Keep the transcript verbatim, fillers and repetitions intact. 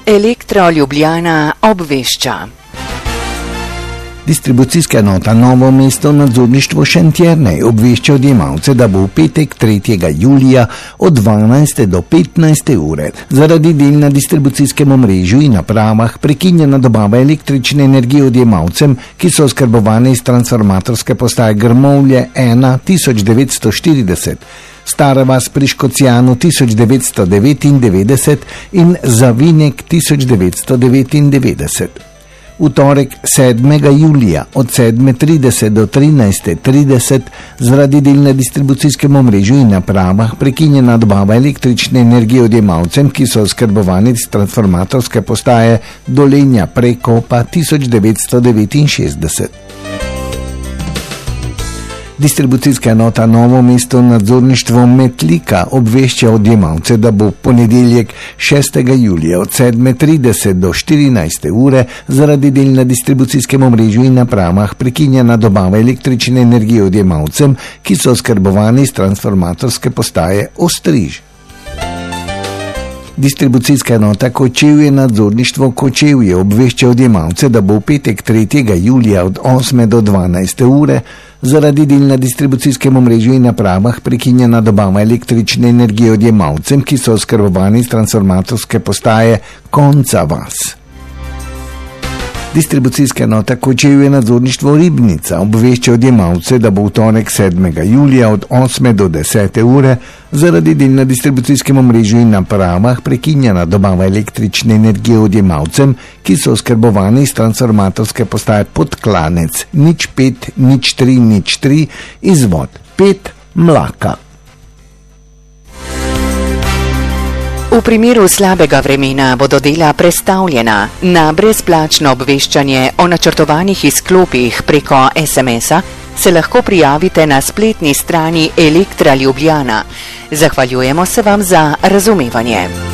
Elektro Ljubljana obvešča. Distribucijska enota Novo mesto nadzorništvo Šentjernej obvešča odjemalce, da bo v petek tretjega julija od dvanajste do petnajste ure zaradi del na distribucijskem omrežju in napravah prekinjena dobava električne energije odjemalcem, ki so oskrbovani iz transformatorske postaje Grmovlje ena tisoč devetsto štirideset, Stara vas pri Škocjanu tisoč devetsto devetindevetdeset in Zavinek tisoč devetsto devetindevetdeset. V torek sedmega julija od sedme trideset do trinajste trideset zaradi del na distribucijskem omrežju in napravah prekinjena dobava električne energije odjemalcem, ki so oskrbovani iz transformatorske postaje Dolenja Prekopa tisoč devetsto devetinšestdeset. Distribucijska enota Novo mesto nadzorništvo Metlika obvešča odjemalce, da bo v ponedeljek šestega julija od sedme trideset do štirinajste ure zaradi del na distribucijskem omrežju in napravah prekinjena dobava električne energije odjemalcem, ki so oskrbovani iz transformatorske postaje Ostriž. Distribucijska enota Kočevje nadzorništvo Kočevje obvešča odjemalce, da bo v petek tretjega julija od osme do dvanajste ure zaradi del na distribucijskem omrežju in napravah prekinjena dobava električne energije odjemalcem, ki so oskrbovani iz transformatorske postaje Konca vas. Distribucijska enota Kočevje nadzorništvo Ribnica obvešča odjemalce, da bo v torek sedmega julija od osme do desete ure zaradi del na distribucijskem omrežju in napravah prekinjena dobava električne energije odjemalcem, ki so oskrbovani iz transformatorske postaje Podklanec nič pet nič tri nič tri izvod pet Mlaka. V primeru slabega vremena bodo dela prestavljena. Na brezplačno obveščanje o načrtovanih izklopih preko es em es-a se lahko prijavite na spletni strani Elektra Ljubljana. Zahvaljujemo se vam za razumevanje.